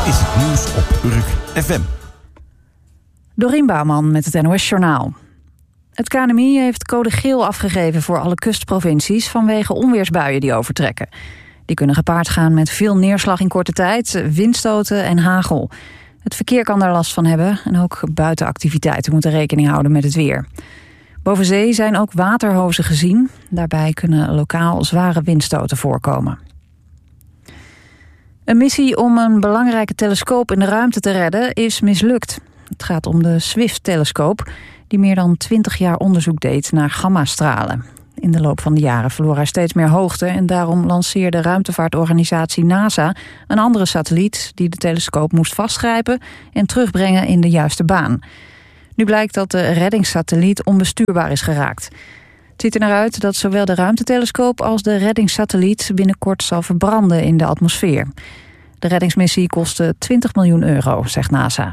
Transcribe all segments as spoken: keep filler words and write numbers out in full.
is het nieuws op Urk F M. Dorien Bouwman met het N O S-journaal. Het K N M I heeft code geel afgegeven voor alle kustprovincies vanwege onweersbuien die overtrekken. Die kunnen gepaard gaan met veel neerslag in korte tijd, windstoten en hagel. Het verkeer kan daar last van hebben en ook buitenactiviteiten moeten rekening houden met het weer. Boven zee zijn ook waterhozen gezien. Daarbij kunnen lokaal zware windstoten voorkomen. Een missie om een belangrijke telescoop in de ruimte te redden is mislukt. Het gaat om de SWIFT-telescoop, die meer dan twintig jaar onderzoek deed naar gammastralen. In de loop van de jaren verloor hij steeds meer hoogte en daarom lanceerde ruimtevaartorganisatie NASA een andere satelliet die de telescoop moest vastgrijpen en terugbrengen in de juiste baan. Nu blijkt dat de reddingssatelliet onbestuurbaar is geraakt. Het ziet er naar uit dat zowel de ruimtetelescoop als de reddingssatelliet binnenkort zal verbranden in de atmosfeer. De reddingsmissie kostte twintig miljoen euro, zegt NASA.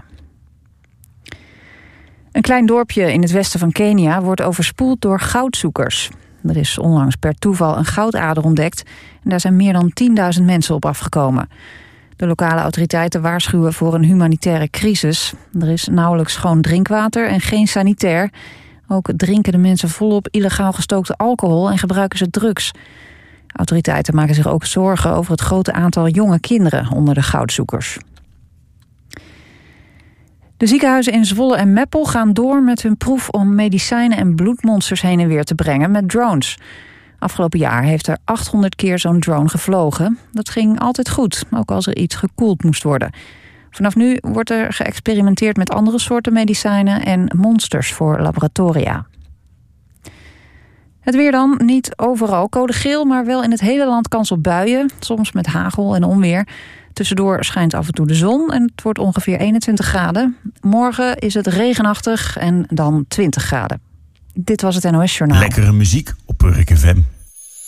Een klein dorpje in het westen van Kenia wordt overspoeld door goudzoekers. Er is onlangs per toeval een goudader ontdekt en daar zijn meer dan tienduizend mensen op afgekomen. De lokale autoriteiten waarschuwen voor een humanitaire crisis. Er is nauwelijks schoon drinkwater en geen sanitair. Ook drinken de mensen volop illegaal gestookte alcohol en gebruiken ze drugs. Autoriteiten maken zich ook zorgen over het grote aantal jonge kinderen onder de goudzoekers. De ziekenhuizen in Zwolle en Meppel gaan door met hun proef om medicijnen en bloedmonsters heen en weer te brengen met drones. Afgelopen jaar heeft er achthonderd keer zo'n drone gevlogen. Dat ging altijd goed, ook als er iets gekoeld moest worden. Vanaf nu wordt er geëxperimenteerd met andere soorten medicijnen en monsters voor laboratoria. Het weer dan, niet overal code geel, maar wel in het hele land kans op buien. Soms met hagel en onweer. Tussendoor schijnt af en toe de zon en het wordt ongeveer eenentwintig graden. Morgen is het regenachtig en dan twintig graden. Dit was het N O S-journaal. Lekkere muziek op Urk F M.